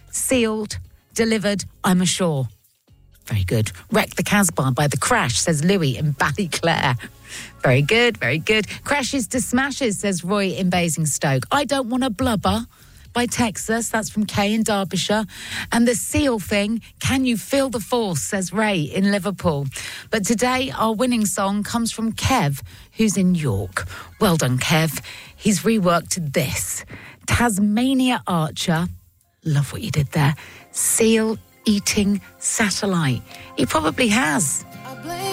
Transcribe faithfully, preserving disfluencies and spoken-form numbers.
sealed, delivered, I'm ashore. Very good. Wreck the Casbah by The Crash, says Louis in Ballyclare. Very good, very good. Crashes to smashes, says Roy in Basingstoke. I Don't Want to Blubber by Texas, that's from Kay in Derbyshire. And the seal thing, Can You Feel the Force, says Ray in Liverpool. But today, our winning song comes from Kev, who's in York. Well done, Kev. He's reworked this. Tasmania Archer, love what you did there, seal eating satellite. He probably has.